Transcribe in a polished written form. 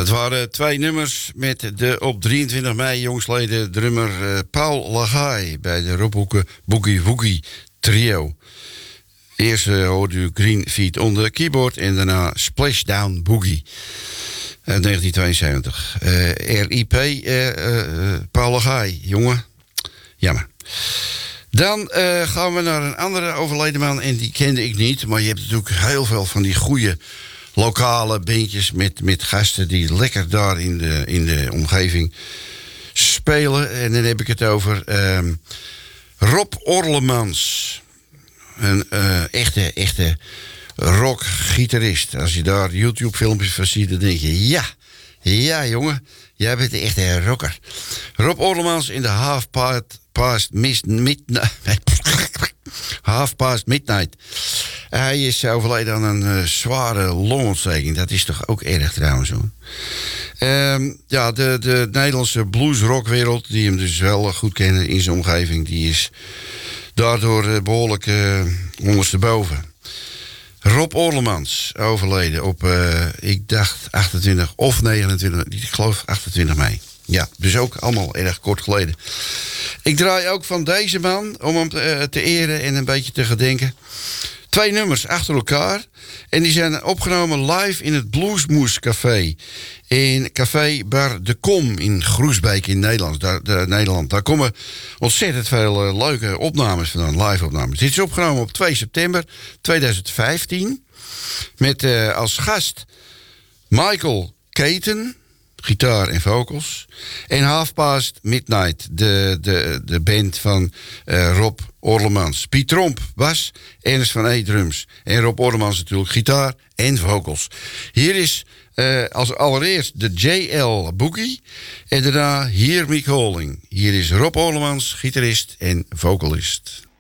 Dat waren 2 nummers met de op 23 mei jongsleden drummer Paul Lagaay bij de Rob Boogie Woogie Trio. Eerst hoorde u Green Feet on the keyboard en daarna Splashdown Boogie. 1972. RIP Paul Lagaay, jongen. Jammer. Dan gaan we naar een andere overleden man en die kende ik niet. Maar je hebt natuurlijk heel veel van die goede lokale bandjes met gasten die lekker daar in de omgeving spelen. En dan heb ik het over Rob Orlemans. Een echte rockgitarist. Als je daar YouTube-filmpjes van ziet, dan denk je... Ja, jongen, jij bent echt een rocker. Rob Orlemans in de Half Past Midnight. Hij is overleden aan een zware longontsteking. Dat is toch ook erg trouwens, hoor. De Nederlandse blues-rockwereld, die hem dus wel goed kennen in zijn omgeving... die is daardoor behoorlijk ondersteboven. Rob Orlemans, overleden op, ik dacht 28 of 29, ik geloof 28 mei. Ja, dus ook allemaal erg kort geleden. Ik draai ook van deze man, om hem te eren en een beetje te gedenken. 2 nummers achter elkaar. En die zijn opgenomen live in het Bluesmoes Café. In Café Bar de Kom in Groesbeek in Nederland. Daar komen ontzettend veel leuke opnames vandaan, live opnames. Dit is opgenomen op 2 september 2015. Met als gast Michael Caton, gitaar en vocals. En Half Past Midnight, de band van Rob Orlemans. Piet Tromp, bas, Ernst van E, drums. En Rob Orlemans natuurlijk, gitaar en vocals. Hier is als allereerst de JL Boogie. En daarna Hear Me Calling. Hier is Rob Orlemans, gitarist en vocalist.